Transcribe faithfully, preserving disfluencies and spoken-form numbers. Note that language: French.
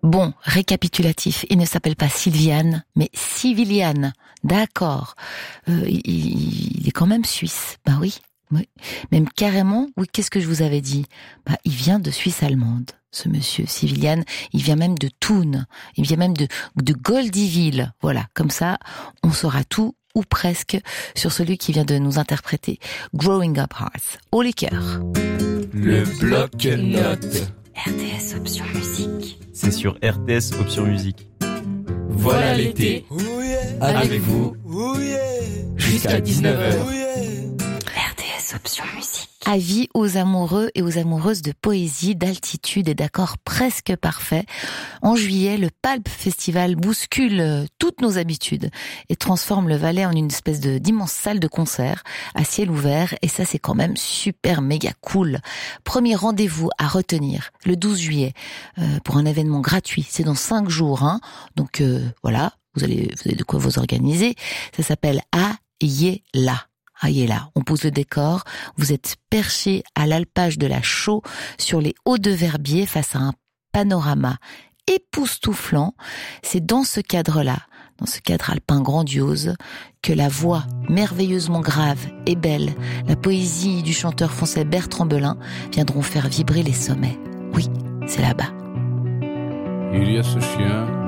Bon, récapitulatif, il ne s'appelle pas Sylviane, mais Civiliane. D'accord. Euh, il, il est quand même suisse. Bah oui, oui. Même carrément, oui, qu'est-ce que je vous avais dit? Bah, il vient de Suisse allemande, ce monsieur Civiliane. Il vient même de Thun. Il vient même de, de Goldiville. Voilà, comme ça, on saura tout, ou presque, sur celui qui vient de nous interpréter Growing Up Hearts. Au liqueur. Le bloc-notes. R T S Option Musique. C'est sur R T S Option Musique. Voilà l'été. Avec vous. Jusqu'à dix-neuf heures. R T S Option Musique. Avis aux amoureux et aux amoureuses de poésie, d'altitude et d'accords presque parfaits. En juillet, le Palp Festival bouscule toutes nos habitudes et transforme le Valais en une espèce de d'immense salle de concert à ciel ouvert. Et ça, c'est quand même super méga cool. Premier rendez-vous à retenir, le douze juillet, euh, pour un événement gratuit. C'est dans cinq jours, hein. Donc euh, voilà, vous allez, vous avez de quoi vous organiser. Ça s'appelle Ayela. Ayela, on pose le décor, vous êtes perché à l'alpage de la Chaux sur les hauts de Verbier face à un panorama époustouflant. C'est dans ce cadre-là, dans ce cadre alpin grandiose, que la voix merveilleusement grave et belle, la poésie du chanteur français Bertrand Belin viendront faire vibrer les sommets. Oui, c'est là-bas. Il y a ce chien